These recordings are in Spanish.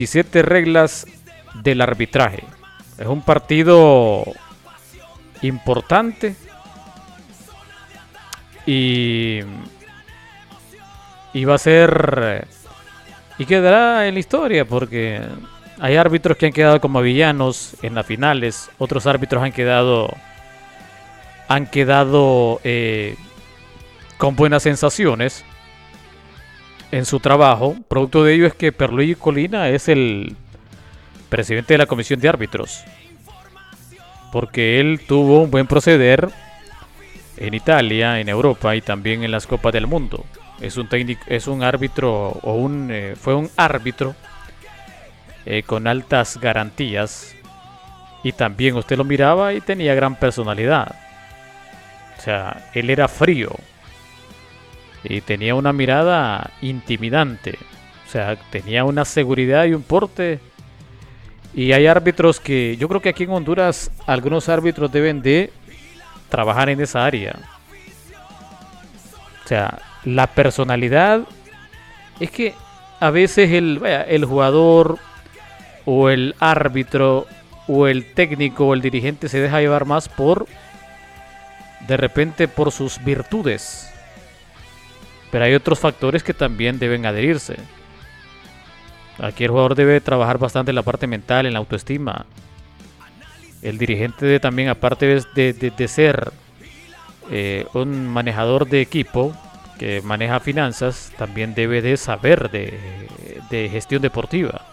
17 reglas del arbitraje. Es un partido importante y va a ser y quedará en la historia porque hay árbitros que han quedado como villanos en las finales, otros árbitros han quedado con buenas sensaciones en su trabajo. Producto de ello es que Pierluigi Collina es el presidente de la comisión de árbitros, porque él tuvo un buen proceder en Italia, en Europa y también en las Copas del Mundo. Es un técnico, es un árbitro fue un árbitro con altas garantías y también usted lo miraba y tenía gran personalidad. O sea, él era frío y tenía una mirada intimidante. O sea, tenía una seguridad y un porte. Y hay árbitros que yo creo que aquí en Honduras algunos árbitros deben de trabajar en esa área. O sea, la personalidad es que a veces el jugador o el árbitro o el técnico o el dirigente se deja llevar más de repente por sus virtudes. Pero hay otros factores que también deben adherirse. Aquí el jugador debe trabajar bastante en la parte mental, en la autoestima. El dirigente debe también, aparte de ser un manejador de equipo que maneja finanzas, también debe de saber de gestión deportiva.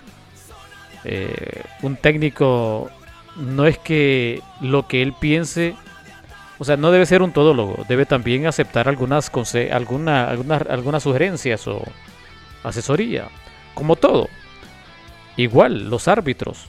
Un técnico no es que lo que él piense, o sea, no debe ser un todólogo, debe también aceptar algunas sugerencias o asesoría, como todo. Igual, los árbitros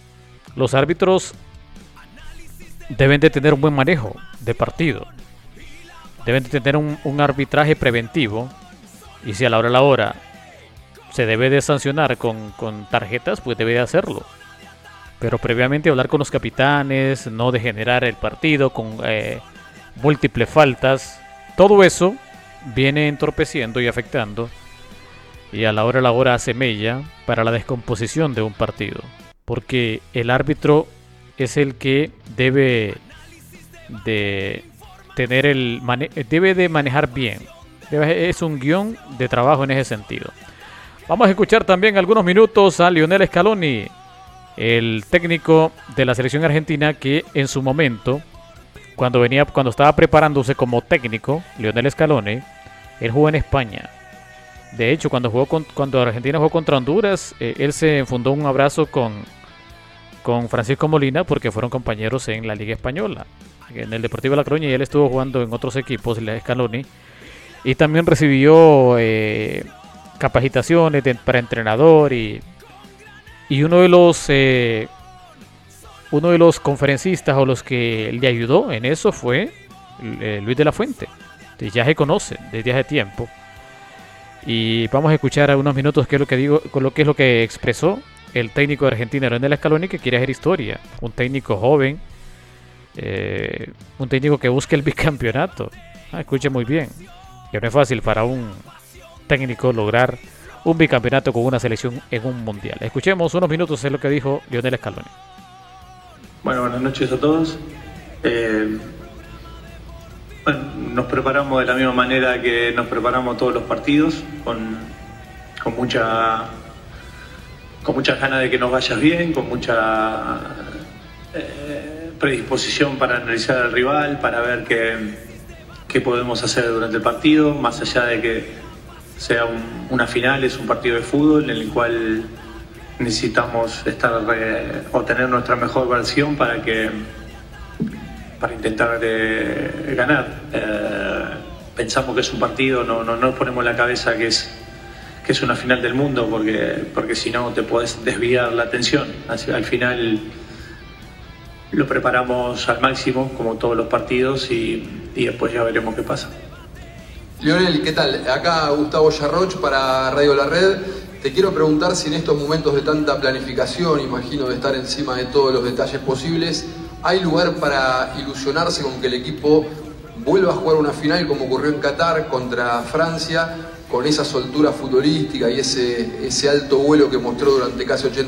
deben de tener un buen manejo de partido, deben de tener un arbitraje preventivo, y si a la hora se debe de sancionar con tarjetas, pues debe de hacerlo. Pero previamente hablar con los capitanes, no degenerar el partido con múltiples faltas. Todo eso viene entorpeciendo y afectando, y a la hora hace mella para la descomposición de un partido. Porque el árbitro es el que debe de tener debe de manejar bien. Es un guión de trabajo en ese sentido. Vamos a escuchar también algunos minutos a Lionel Scaloni, el técnico de la selección argentina, que en su momento, cuando estaba preparándose como técnico, Lionel Scaloni, él jugó en España. De hecho, cuando Argentina jugó contra Honduras, él se fundó un abrazo con Francisco Molina, porque fueron compañeros en la Liga Española, en el Deportivo de La Coruña, y él estuvo jugando en otros equipos, Scaloni, y también recibió capacitaciones para entrenador, y uno de los conferencistas o los que le ayudó en eso fue Luis de la Fuente. Ya se conoce desde hace tiempo. Y vamos a escuchar a unos minutos qué es lo que digo, qué es lo que expresó el técnico de Argentina, Lionel Scaloni, que quiere hacer historia. Un técnico joven, un técnico que busca el bicampeonato. Escuche muy bien, que no es fácil para un técnico lograr un bicampeonato con una selección en un mundial. Escuchemos unos minutos de lo que dijo Lionel Scaloni. Bueno, buenas noches a todos. Nos preparamos de la misma manera que nos preparamos todos los partidos, con muchas ganas de que nos vaya bien, con mucha predisposición para analizar al rival, para ver qué podemos hacer durante el partido, más allá de que sea una final, es un partido de fútbol en el cual necesitamos obtener nuestra mejor versión para intentar ganar. Pensamos que es un partido, no nos ponemos en la cabeza que es una final del mundo, porque si no te puedes desviar la atención. Al final lo preparamos al máximo, como todos los partidos, y después ya veremos qué pasa. Lionel, ¿qué tal? Acá Gustavo Yarroch para Radio La Red. Te quiero preguntar si en estos momentos de tanta planificación, imagino de estar encima de todos los detalles posibles, ¿hay lugar para ilusionarse con que el equipo vuelva a jugar una final como ocurrió en Qatar contra Francia con esa soltura futbolística y ese alto vuelo que mostró durante casi 80